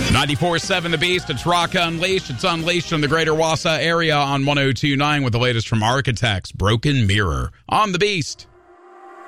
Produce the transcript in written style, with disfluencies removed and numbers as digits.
94.7 The Beast. It's Rock Unleashed. It's Unleashed in the greater Wausau area on 102.9 with the latest from Architects. Broken Mirror on The Beast.